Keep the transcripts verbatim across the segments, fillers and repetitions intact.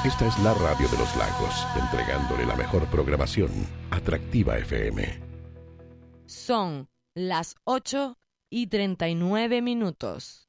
Esta es la radio de los lagos, entregándole la mejor programación. Atractiva F M. Son las ocho y treinta y nueve minutos.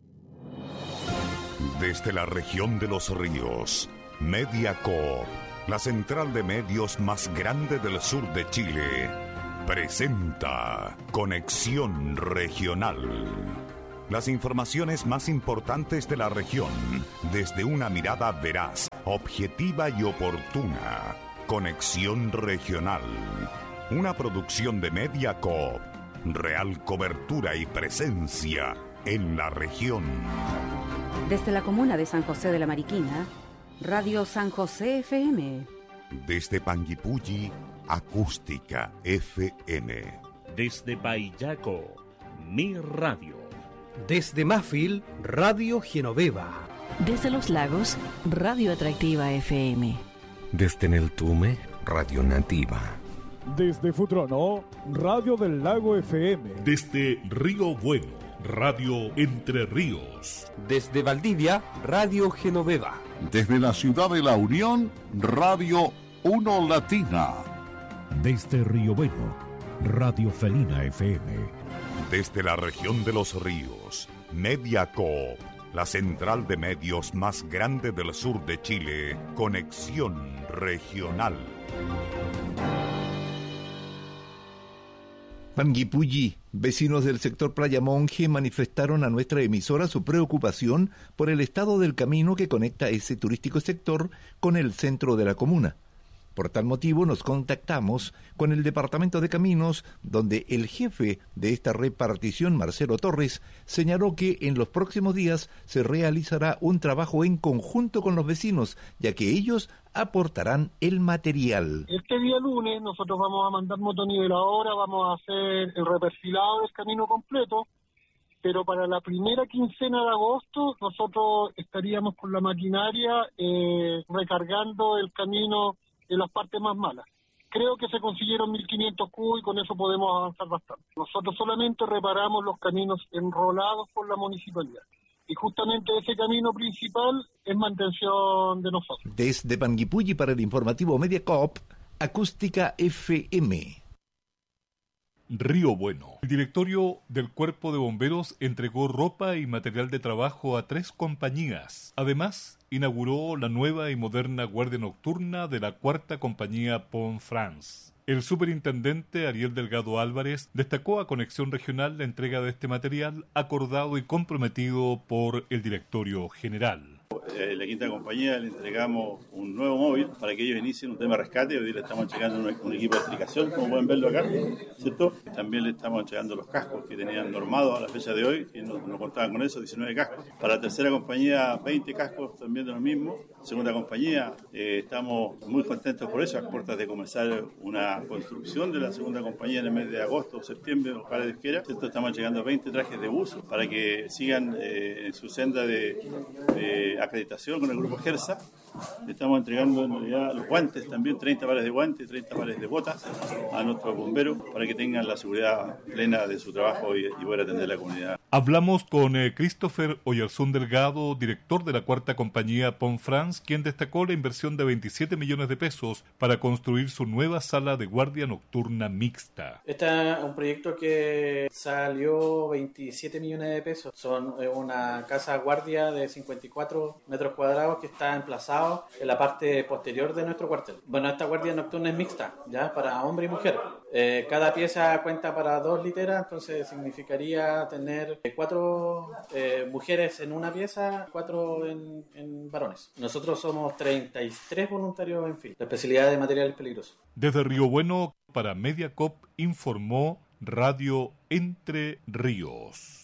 Desde la región de los ríos, Media Coop, la central de medios más grande del sur de Chile, presenta Conexión Regional. Las informaciones más importantes de la región, desde una mirada veraz, objetiva y oportuna. Conexión Regional. Una producción de Media Coop. Real cobertura y presencia en la región. Desde la comuna de San José de la Mariquina, Radio San José F M. Desde Panguipulli, Acústica F M. Desde Payaco, Mi Radio. Desde Mafil, Radio Genoveva. Desde Los Lagos, Radio Atractiva F M. Desde Neltume, Radio Nativa. Desde Futrono, Radio del Lago F M. Desde Río Bueno, Radio Entre Ríos. Desde Valdivia, Radio Genoveva. Desde la ciudad de La Unión, Radio Uno Latina. Desde Río Bueno, Radio Felina F M. Desde la región de los ríos, Media Coop, la central de medios más grande del sur de Chile, Conexión Regional. Panguipulli, vecinos del sector Playa Monje manifestaron a nuestra emisora su preocupación por el estado del camino que conecta ese turístico sector con el centro de la comuna. Por tal motivo nos contactamos con el Departamento de Caminos, donde el jefe de esta repartición, Marcelo Torres, señaló que en los próximos días se realizará un trabajo en conjunto con los vecinos, ya que ellos aportarán el material. Este día lunes nosotros vamos a mandar motoniveladora, vamos a hacer el reperfilado del camino completo, pero para la primera quincena de agosto nosotros estaríamos con la maquinaria eh, recargando el camino en las partes más malas. Creo que se consiguieron mil quinientos cubos y con eso podemos avanzar bastante. Nosotros solamente reparamos los caminos enrolados por la municipalidad. Y justamente ese camino principal es mantención de nosotros. Desde Panguipulli para el informativo Media Coop, Acústica F M. Río Bueno. El directorio del Cuerpo de Bomberos entregó ropa y material de trabajo a tres compañías. Además, inauguró la nueva y moderna guardia nocturna de la cuarta compañía Pont France. El superintendente Ariel Delgado Álvarez destacó a Conexión Regional la entrega de este material acordado y comprometido por el directorio general. Eh, la quinta compañía le entregamos un nuevo móvil para que ellos inicien un tema de rescate. Hoy le estamos entregando un, un equipo de explicación, como pueden verlo acá, ¿cierto? También le estamos entregando los cascos que tenían normados a la fecha de hoy, que no, no contaban con eso, diecinueve cascos. Para la tercera compañía, veinte cascos también de lo mismo. Segunda compañía, eh, estamos muy contentos por eso, a puertas de comenzar una construcción de la segunda compañía en el mes de agosto o septiembre, ojalá Dios quiera, ¿cierto? Estamos entregando veinte trajes de buzo para que sigan eh, en su senda de, de acreditación con el grupo Gersa. Le estamos entregando en realidad los guantes también, treinta pares de guantes, treinta pares de botas a nuestros bomberos para que tengan la seguridad plena de su trabajo y, y poder atender a la comunidad. Hablamos con eh, Christopher Oyarzún Delgado, director de la cuarta compañía Pont France, quien destacó la inversión de veintisiete millones de pesos para construir su nueva sala de guardia nocturna mixta. Este es un proyecto que salió veintisiete millones de pesos. Son una casa guardia de cincuenta y cuatro metros cuadrados que está emplazado en la parte posterior de nuestro cuartel. Bueno, esta guardia nocturna es mixta, ya para hombre y mujer. Eh, cada pieza cuenta para dos literas, entonces significaría tener cuatro eh, mujeres en una pieza, cuatro en, en varones. Nosotros somos treinta y tres voluntarios en fila, la especialidad de materiales peligrosos. Desde Río Bueno, para Media Coop, informó Radio Entre Ríos.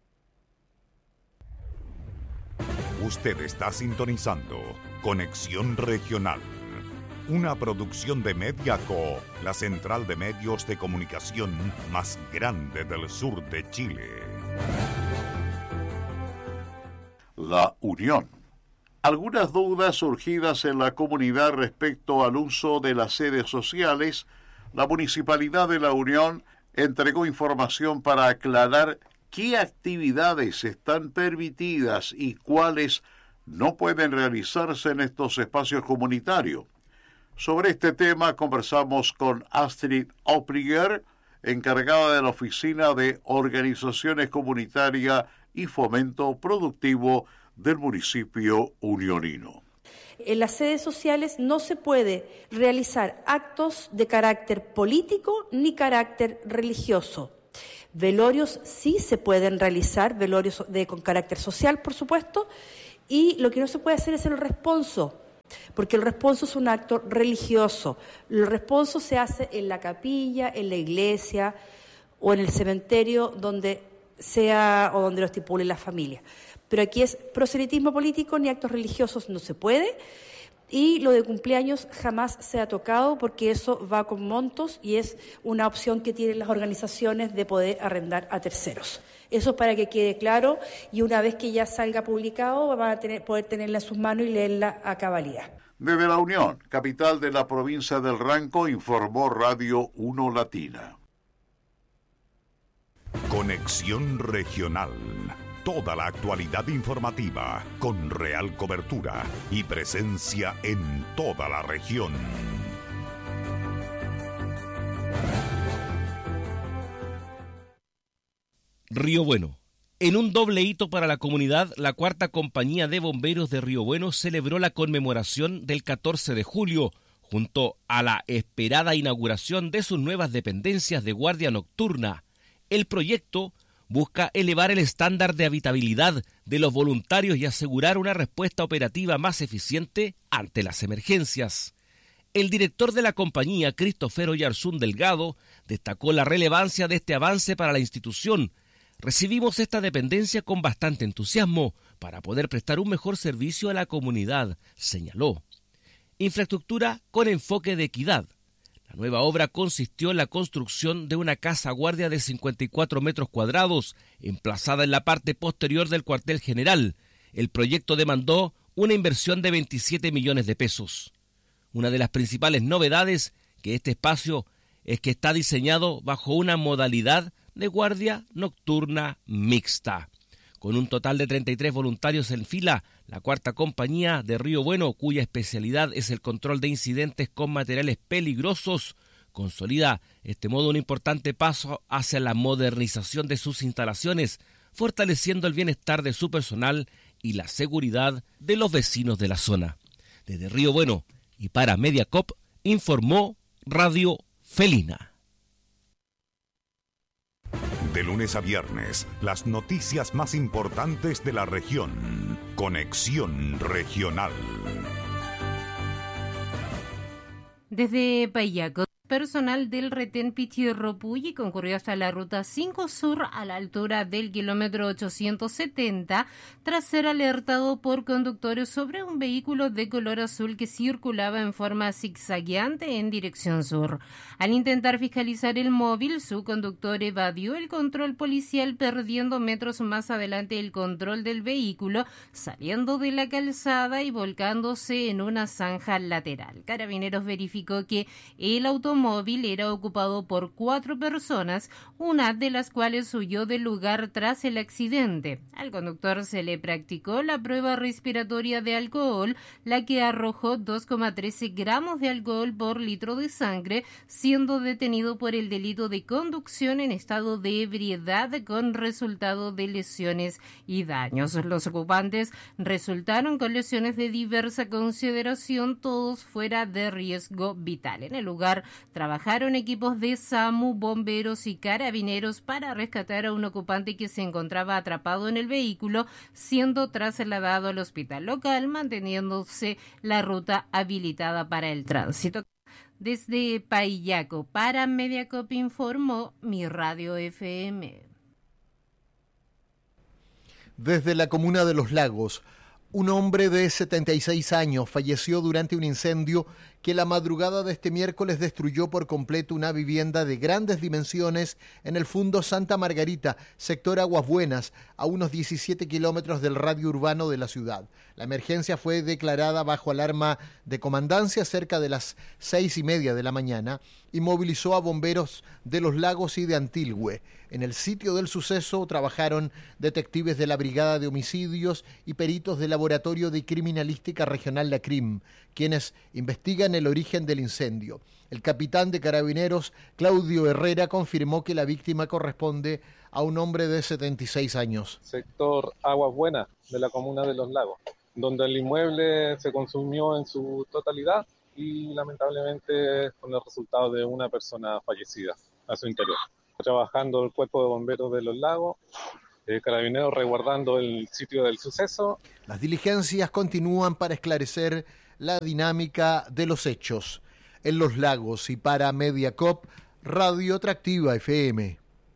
Usted está sintonizando Conexión Regional, una producción de Media Coop, la central de medios de comunicación más grande del sur de Chile. La Unión. Algunas dudas surgidas en la comunidad respecto al uso de las sedes sociales, la Municipalidad de La Unión entregó información para aclarar qué actividades están permitidas y cuáles no pueden realizarse en estos espacios comunitarios. Sobre este tema conversamos con Astrid Opliger, encargada de la Oficina de Organizaciones Comunitarias y Fomento Productivo del municipio unionino. En las sedes sociales no se puede realizar actos de carácter político ni carácter religioso. Velorios sí se pueden realizar, velorios de, con carácter social, por supuesto, y lo que no se puede hacer es el responso, porque el responso es un acto religioso. El responso se hace en la capilla, en la iglesia o en el cementerio, donde sea o donde lo estipule la familia. Pero aquí es proselitismo político, ni actos religiosos no se puede, y lo de cumpleaños jamás se ha tocado porque eso va con montos y es una opción que tienen las organizaciones de poder arrendar a terceros. Eso para que quede claro, y una vez que ya salga publicado van a tener, poder tenerla en sus manos y leerla a cabalidad. Desde La Unión, capital de la provincia del Ranco, informó Radio uno Latina. Conexión Regional. Toda la actualidad informativa con real cobertura y presencia en toda la región. Río Bueno. En un doble hito para la comunidad, la cuarta compañía de bomberos de Río Bueno celebró la conmemoración del catorce de julio, junto a la esperada inauguración de sus nuevas dependencias de guardia nocturna. El proyecto busca elevar el estándar de habitabilidad de los voluntarios y asegurar una respuesta operativa más eficiente ante las emergencias. El director de la compañía, Christopher Oyarzún Delgado, destacó la relevancia de este avance para la institución. Recibimos esta dependencia con bastante entusiasmo para poder prestar un mejor servicio a la comunidad, señaló. Infraestructura con enfoque de equidad. La nueva obra consistió en la construcción de una casa guardia de cincuenta y cuatro metros cuadrados, emplazada en la parte posterior del cuartel general. El proyecto demandó una inversión de veintisiete millones de pesos. Una de las principales novedades que este espacio es que está diseñado bajo una modalidad de guardia nocturna mixta. Con un total de treinta y tres voluntarios en fila, la cuarta compañía de Río Bueno, cuya especialidad es el control de incidentes con materiales peligrosos, consolida este modo un importante paso hacia la modernización de sus instalaciones, fortaleciendo el bienestar de su personal y la seguridad de los vecinos de la zona. Desde Río Bueno y para Mediacop, informó Radio Felina. De lunes a viernes, las noticias más importantes de la región. Conexión Regional. Desde Payaco, personal del retén Pichirropulli concurrió hasta la ruta cinco Sur a la altura del kilómetro ochocientos setenta tras ser alertado por conductores sobre un vehículo de color azul que circulaba en forma zigzagueante en dirección sur. Al intentar fiscalizar el móvil, su conductor evadió el control policial, perdiendo metros más adelante el control del vehículo, saliendo de la calzada y volcándose en una zanja lateral. Carabineros verificó que el automóvil móvil era ocupado por cuatro personas, una de las cuales huyó del lugar tras el accidente. Al conductor se le practicó la prueba respiratoria de alcohol, la que arrojó dos coma trece gramos de alcohol por litro de sangre, siendo detenido por el delito de conducción en estado de ebriedad con resultado de lesiones y daños. Los ocupantes resultaron con lesiones de diversa consideración, todos fuera de riesgo vital. En el lugar trabajaron equipos de SAMU, bomberos y carabineros para rescatar a un ocupante que se encontraba atrapado en el vehículo, siendo trasladado al hospital local, manteniéndose la ruta habilitada para el tránsito. Desde Payaco para Mediacop informó Mi Radio F M. Desde la comuna de Los Lagos, un hombre de setenta y seis años falleció durante un incendio que la madrugada de este miércoles destruyó por completo una vivienda de grandes dimensiones en el Fundo Santa Margarita, sector Aguas Buenas, a unos diecisiete kilómetros del radio urbano de la ciudad. La emergencia fue declarada bajo alarma de comandancia cerca de las seis y media de la mañana y movilizó a bomberos de Los Lagos y de Antilgüe. En el sitio del suceso trabajaron detectives de la Brigada de Homicidios y peritos de la Laboratorio de Criminalística Regional LACRIM, quienes investigan el origen del incendio. El capitán de Carabineros, Claudio Herrera, confirmó que la víctima corresponde a un hombre de setenta y seis años. Sector Aguas Buenas de la comuna de Los Lagos, donde el inmueble se consumió en su totalidad y lamentablemente con el resultado de una persona fallecida a su interior. Trabajando el Cuerpo de Bomberos de Los Lagos, eh, Carabineros resguardando el sitio del suceso. Las diligencias continúan para esclarecer la dinámica de los hechos. En Los Lagos y para Mediacorp, Radio Atractiva F M.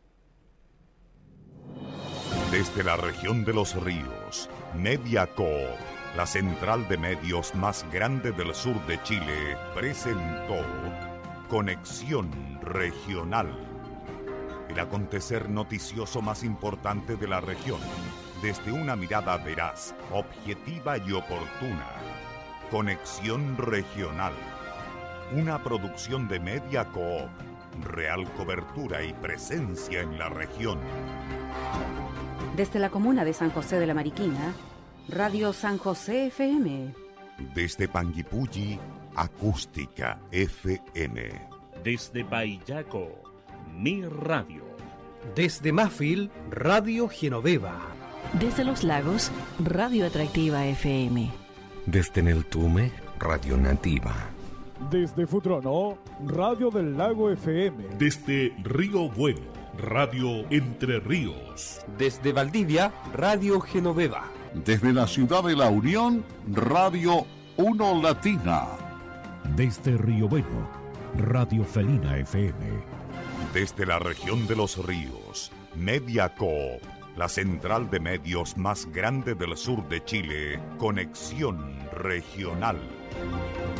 Desde la región de los ríos, Mediacorp, la central de medios más grande del sur de Chile, presentó Conexión Regional. El acontecer noticioso más importante de la región, desde una mirada veraz, objetiva y oportuna. Conexión Regional. Una producción de Mediacorp. Real cobertura y presencia en la región. Desde la comuna de San José de la Mariquina, Radio San José F M. Desde Panguipulli, Acústica F M. Desde Payaco, Mi Radio. Desde Mafil, Radio Genoveva. Desde Los Lagos, Radio Atractiva F M. Desde Neltume, Radio Nativa. Desde Futrono, Radio del Lago F M. Desde Río Bueno, Radio Entre Ríos. Desde Valdivia, Radio Genoveva. Desde la ciudad de La Unión, Radio Uno Latina. Desde Río Bueno, Radio Felina F M. Desde la región de los ríos, Mediacorp, la central de medios más grande del sur de Chile, Conexión Regional.